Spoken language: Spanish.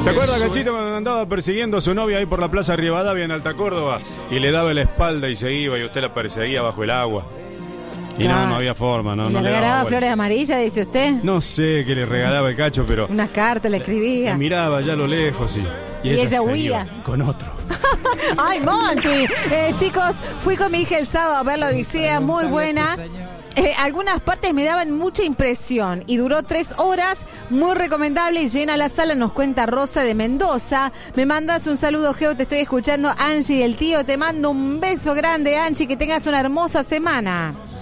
¿Se acuerda, Cachito, cuando andaba persiguiendo a su novia ahí por la Plaza Rivadavia en Alta Córdoba y le daba la espalda y se iba y usted la perseguía bajo el agua? Y no había forma, no ¿Le le regalaba daba flores amarillas, dice usted? No sé qué le regalaba el Cacho, pero Unas cartas le escribía. la miraba allá a lo lejos y ella ella se huía. iba con otro. ¡Ay, Monty! Chicos, fui con mi hija el sábado a ver la Odisea, muy buena. Algunas partes me daban mucha impresión y duró 3 horas, muy recomendable y llena la sala, nos cuenta Rosa de Mendoza. Me mandas un saludo, Geo, te estoy escuchando. Angie y el tío, te mando un beso grande, Angie, que tengas una hermosa semana.